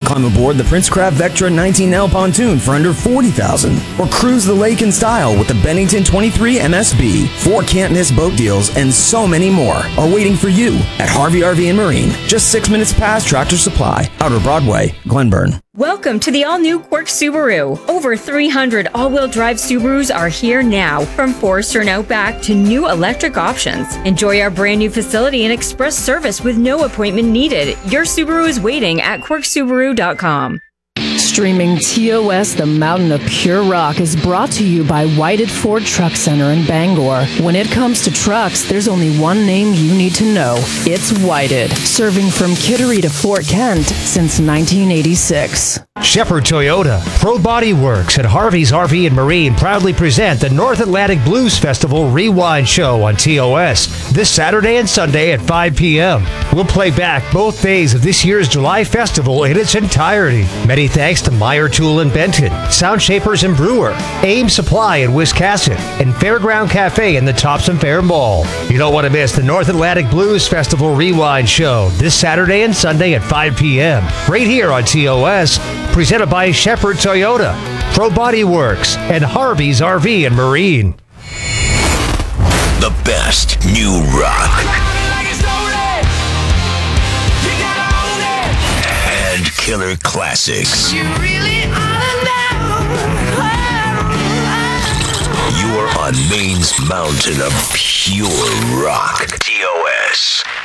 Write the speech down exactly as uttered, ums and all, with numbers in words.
Climb aboard the Princecraft Vectra nineteen L pontoon for under forty thousand dollars. Or cruise the lake in style with the Bennington twenty-three M S B. Four can't-miss boat deals and so many more are waiting for you at Harvey R V and Marine. Just six minutes past Tractor Supply, Outer Broadway, Glenburn. Welcome to the all-new Quirk Subaru. Over three hundred all-wheel drive Subarus are here now, from Forester and Outback to new electric options. Enjoy our brand new facility and express service with no appointment needed. Your Subaru is waiting at quirk subaru dot com. Streaming T O S, the Mountain of Pure Rock, is brought to you by Whited Ford Truck Center in Bangor. When it comes to trucks, there's only one name you need to know. It's Whited, serving from Kittery to Fort Kent since nineteen eighty-six. Shepherd Toyota, Pro Body Works, and Harvey's R V and Marine proudly present the North Atlantic Blues Festival Rewind Show on T O S this Saturday and Sunday at five p.m. We'll play back both days of this year's July Festival in its entirety. Many thanks to Meyer Tool in Benton, Sound Shapers in Brewer, Aim Supply in Wiscasset, and Fairground Cafe in the Thompson Fair Mall. You don't want to miss the North Atlantic Blues Festival Rewind Show this Saturday and Sunday at five p.m. right here on T O S. Presented by Shepherd Toyota, Pro Body Works, and Harvey's R V and Marine. The best new rock and killer classics. You really are now. You are on Maine's mountain of pure rock. T O S.